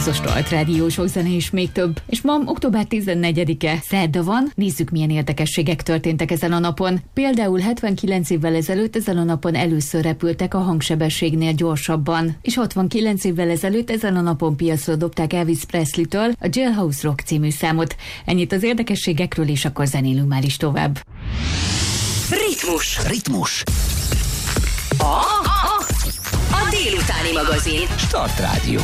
Ez a Start Rádió, sok zene és még több. És ma október 14-e, szerda van, nézzük milyen érdekességek történtek ezen a napon. Például 79 évvel ezelőtt ezen a napon először repültek a hangsebességnél gyorsabban. És 69 évvel ezelőtt ezen a napon piacra dobták Elvis Presley-től a Jailhouse Rock című számot. Ennyit az érdekességekről, és akkor zenélünk már is tovább. Ritmus. A délutáni magazin. Start Rádió.